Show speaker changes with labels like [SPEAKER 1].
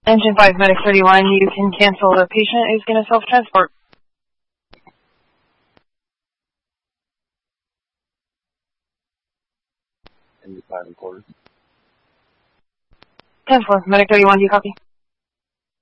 [SPEAKER 1] Engine 5, Medic 31, you can cancel. The patient is going to self-transport.
[SPEAKER 2] Engine 5 and quarters.
[SPEAKER 1] 10-4, Medic 31, do you copy?